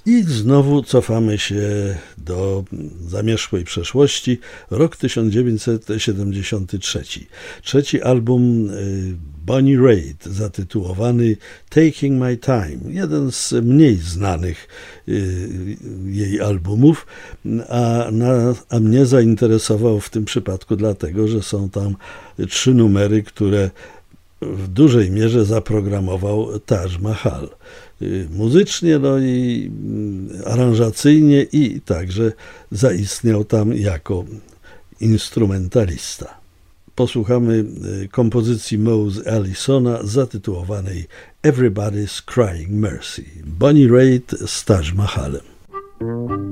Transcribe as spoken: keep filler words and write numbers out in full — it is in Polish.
I znowu cofamy się do zamierzchłej przeszłości, rok tysiąc dziewięćset siedemdziesiąty trzeci. Trzeci album Bonnie Raitt, zatytułowany Taking My Time, jeden z mniej znanych jej albumów, a, na, a mnie zainteresował w tym przypadku dlatego, że są tam trzy numery, które w dużej mierze zaprogramował Taj Mahal. Muzycznie, no i aranżacyjnie, i także zaistniał tam jako instrumentalista. Posłuchamy kompozycji Mose Allisona zatytułowanej Everybody's Crying Mercy. Bonnie Raitt z Taj Mahalem.